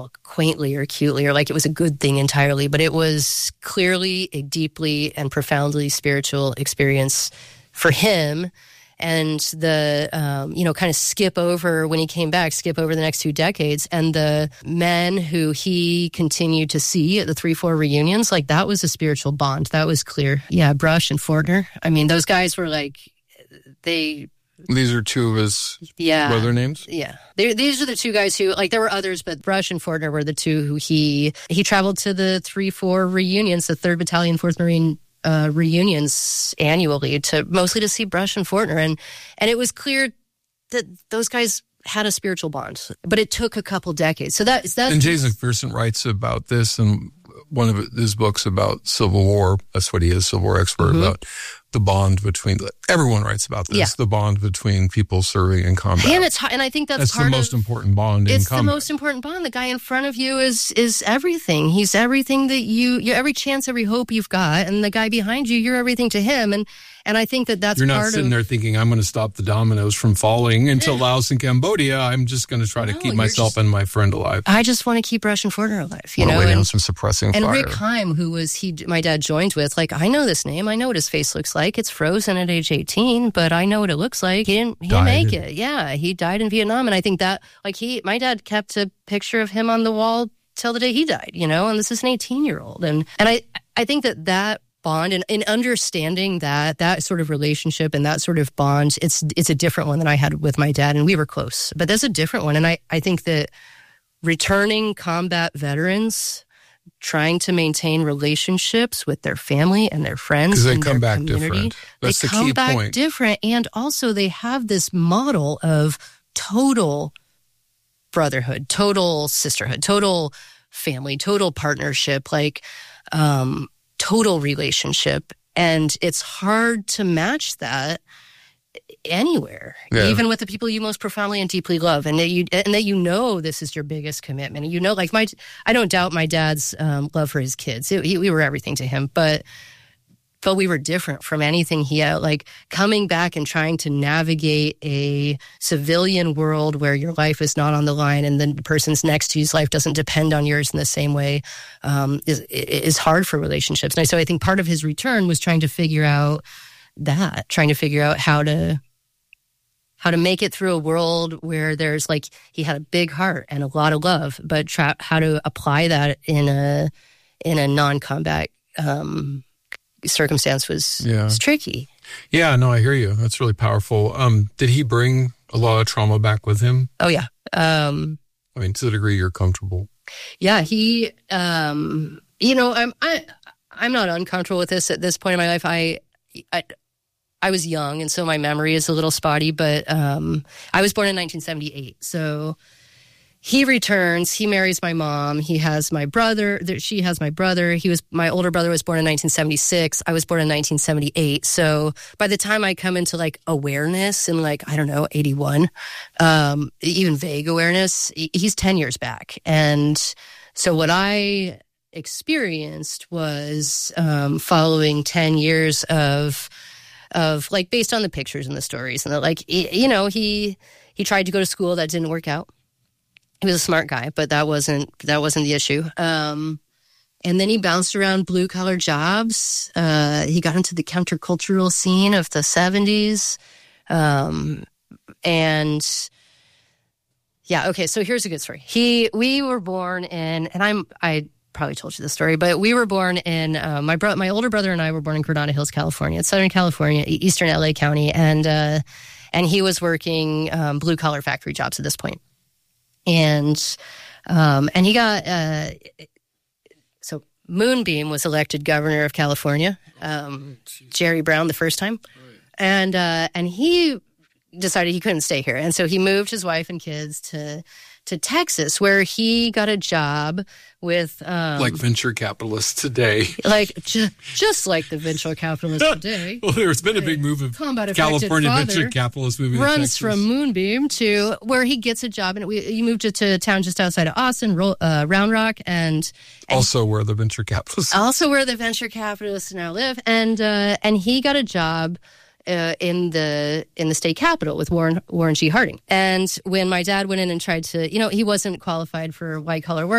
quaintly or cutely or like it was a good thing entirely, but it was clearly a deeply and profoundly spiritual experience for him. And the, kind of skip over when he came back, skip over the next 2 decades. And the men who he continued to see at the 3-4 reunions, like that was a spiritual bond. That was clear. Yeah, Brush and Fortner. I mean, those guys were like, These are two of his brother names? Yeah. These are the two guys who, like, there were others, but Brush and Fortner were the two who he traveled to the 3-4 reunions, the 3rd Battalion, 4th Marine reunions annually mostly to see Brush and Fortner. And it was clear that those guys had a spiritual bond, but it took a couple decades. So that's... And James McPherson writes about this in one of his books about Civil War. That's what he is, Civil War expert, about the bond between... Everyone writes about this, the bond between people serving in combat. And I think that's part the most important bond in combat. It's the most important bond. The guy in front of you is everything. He's everything that you every chance, every hope you've got. And the guy behind you, you're everything to him. And I think that's You're not part sitting there thinking, I'm going to stop the dominoes from falling into Laos and Cambodia. I'm just going to try to keep myself and my friend alive. I just want to keep Brush and Fortner alive, you know? Waiting on some suppressing and fire. Rick Heim, who my dad joined with, like, I know this name. I know what his face looks like. It's frozen at age 18, but I know what it looks like. He didn't make it. Yeah, he died in Vietnam. And I think that, like, my dad kept a picture of him on the wall till the day he died, you know? And this is an 18-year-old. And I think that bond and in understanding that sort of relationship and that sort of bond, it's a different one than I had with my dad, and we were close, but that's a different one. And I think that returning combat veterans trying to maintain relationships with their family and their friends, because they come back different. That's the key point. They come back different, and also they have this model of total brotherhood, total sisterhood, total family, total partnership, like total relationship. And it's hard to match that anywhere, even with the people you most profoundly and deeply love, and that you know this is your biggest commitment. And you know, like I don't doubt my dad's love for his kids. We were everything to him, but we were different from anything he had. Like coming back and trying to navigate a civilian world where your life is not on the line and the person's next to you's life doesn't depend on yours in the same way is hard for relationships. And so I think part of his return was trying to figure out how to make it through a world where there's like, he had a big heart and a lot of love, but how to apply that in a non-combat circumstance was tricky. Yeah, no, I hear you. That's really powerful. Did he bring a lot of trauma back with him? Oh, yeah. I mean, to the degree you're comfortable. Yeah, he, I'm not uncomfortable with this at this point in my life. I was young, and so my memory is a little spotty, but I was born in 1978. So he returns, he marries my mom, he has my brother, she has my brother. My older brother was born in 1976. I was born in 1978. So by the time I come into like awareness in like, I don't know, 81, even vague awareness, he's 10 years back. And so what I experienced was following 10 years of like, based on the pictures and the stories, and that, like, he tried to go to school, that didn't work out. He was a smart guy, but that wasn't the issue. And then he bounced around blue-collar jobs. He got into the countercultural scene of the 70s. And yeah, okay, so here's a good story. We were born in, and I probably told you this story, but we were born in, my older brother and I were born in Granada Hills, California. It's Southern California, Eastern LA County. And he was working blue-collar factory jobs at this point. And he got, so Moonbeam was elected governor of California, Jerry Brown the first time. And he decided he couldn't stay here. And so he moved his wife and kids to Texas, where he got a job with like venture capitalists today, like just like the venture capitalists today. Well, there's been a big move of California venture capitalists moving runs to Texas. From Moonbeam to where he gets a job, and he moved to a town just outside of Austin, Round Rock, and also where the venture capitalists now live, and he got a job in the state capitol with Warren G. Harding. And when my dad went in and tried to, he wasn't qualified for white collar work.